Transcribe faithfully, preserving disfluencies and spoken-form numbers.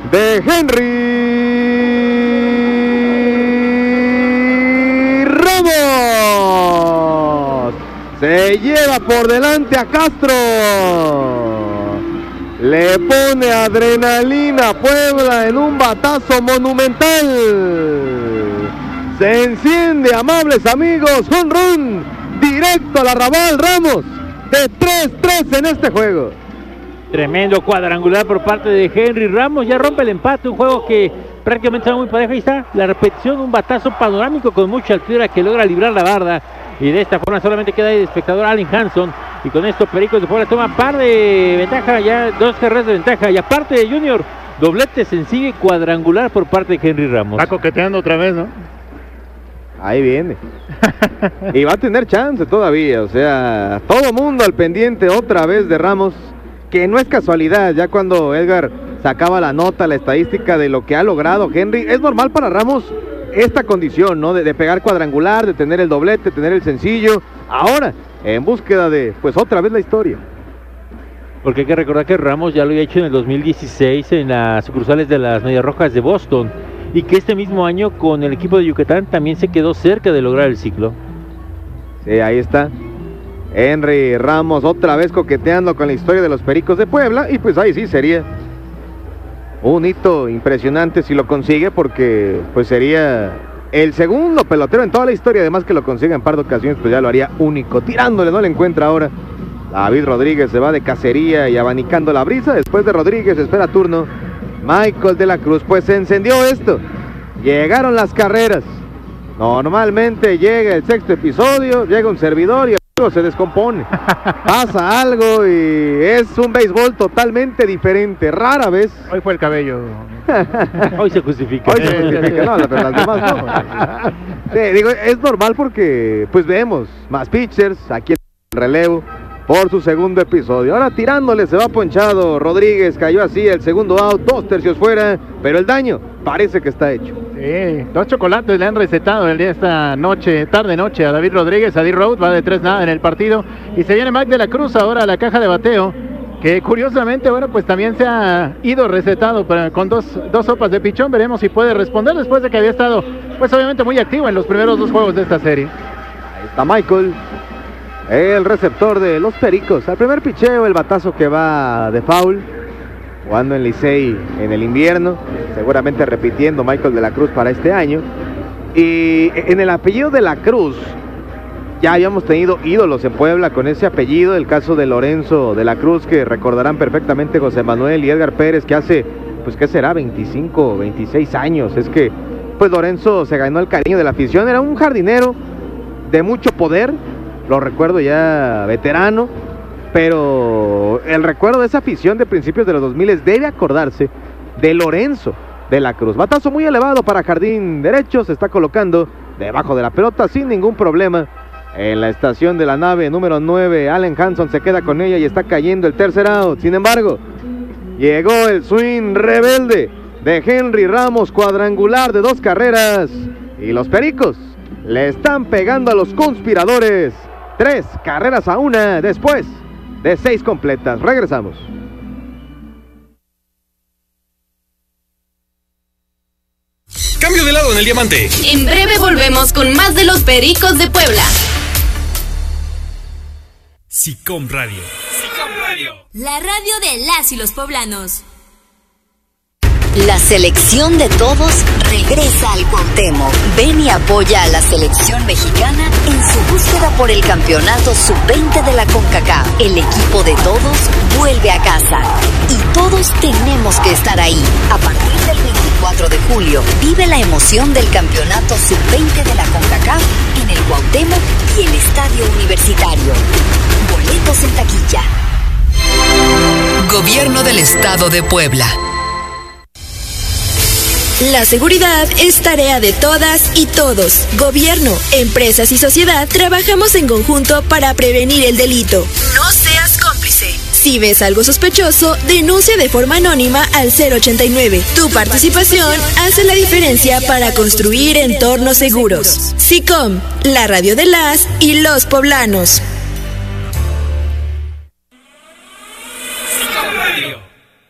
de Henry Ramos. Se lleva por delante a Castro. Le pone adrenalina a Puebla en un batazo monumental. Se enciende, amables amigos, home run directo al arrabal Ramos, de tres tres en este juego. Tremendo cuadrangular por parte de Henry Ramos, ya rompe el empate, un juego que prácticamente está muy parejo. Ahí está la repetición, un batazo panorámico con mucha altura que logra librar la barda, y de esta forma solamente queda ahí el espectador Allen Hanson, y con esto Pericos de Puebla toma par de ventaja, ya dos carreras de ventaja, y aparte de Junior, doblete sencillo y cuadrangular por parte de Henry Ramos. Está coqueteando otra vez, ¿no? Ahí viene. Y va a tener chance todavía, o sea, todo mundo al pendiente otra vez de Ramos, que no es casualidad, ya cuando Edgar sacaba la nota, la estadística de lo que ha logrado Henry, es normal para Ramos esta condición, ¿no? De, de pegar cuadrangular, de tener el doblete, tener el sencillo, ahora en búsqueda de, pues otra vez la historia. Porque hay que recordar que Ramos ya lo había hecho en el dos mil dieciséis en las sucursales de las Medias Rojas de Boston, y que este mismo año con el equipo de Yucatán también se quedó cerca de lograr el ciclo. Sí, ahí está Henry Ramos otra vez coqueteando con la historia de los Pericos de Puebla, y pues ahí sí sería un hito impresionante si lo consigue, porque pues sería el segundo pelotero en toda la historia, además que lo consiga en par de ocasiones, pues ya lo haría único. Tirándole, no le encuentra ahora. David Rodríguez se va de cacería y abanicando la brisa. Después de Rodríguez espera turno Michael de la Cruz. Pues se encendió esto, llegaron las carreras. Normalmente llega el sexto episodio, llega un servidor y el juego se descompone. Pasa algo y es un béisbol totalmente diferente, rara vez. Hoy fue el cabello. Hoy se justifica. Hoy se justifica, no, pero las demás no. Sí, digo, es normal porque pues vemos más pitchers aquí en el relevo por su segundo episodio. Ahora tirándole se va ponchado Rodríguez, cayó así el segundo out, dos tercios fuera, pero el daño parece que está hecho. Sí, dos chocolates le han recetado el día de esta noche, tarde noche, a David Rodríguez. A D-Road va de tres nada en el partido, y se viene Mike de la Cruz ahora a la caja de bateo, que curiosamente, bueno, pues también se ha ido recetado para, con dos, dos sopas de pichón. Veremos si puede responder después de que había estado, pues obviamente muy activo en los primeros dos juegos de esta serie. Ahí está Michael, el receptor de los Pericos. Al primer picheo, el batazo que va de foul, jugando en Licey en el invierno, seguramente repitiendo Michael de la Cruz para este año. Y en el apellido de la Cruz, ya habíamos tenido ídolos en Puebla con ese apellido, el caso de Lorenzo de la Cruz, que recordarán perfectamente José Manuel, y Edgar Pérez, que hace, pues qué será, veinticinco, veintiséis años, es que pues Lorenzo se ganó el cariño de la afición. Era un jardinero de mucho poder, lo recuerdo ya veterano, pero el recuerdo de esa afición de principios de los dos mil debe acordarse de Lorenzo de la Cruz. Batazo muy elevado para jardín derecho, se está colocando debajo de la pelota sin ningún problema. En la estación de la nave número nueve, Allen Hanson se queda con ella y está cayendo el tercer out. Sin embargo, llegó el swing rebelde de Henry Ramos, cuadrangular de dos carreras, y los Pericos le están pegando a los conspiradores. Tres carreras a una después de seis completas. Regresamos. Cambio de lado en el diamante. En breve volvemos con más de los Pericos de Puebla. SICOM Radio. SICOM Radio. La radio de las y los poblanos. La selección de todos regresa al Cuauhtémoc. Ven y apoya a la selección mexicana en su búsqueda por el campeonato sub veinte de la CONCACAF. El equipo de todos vuelve a casa y todos tenemos que estar ahí. A partir del veinticuatro de julio, vive la emoción del campeonato sub veinte de la CONCACAF en el Cuauhtémoc y el Estadio Universitario. Boletos en taquilla. Gobierno del Estado de Puebla. La seguridad es tarea de todas y todos. Gobierno, empresas y sociedad trabajamos en conjunto para prevenir el delito. No seas cómplice. Si ves algo sospechoso, denuncia de forma anónima al cero ochenta y nueve. Tu participación hace la diferencia para construir entornos seguros. SICOM, la radio de las y los poblanos.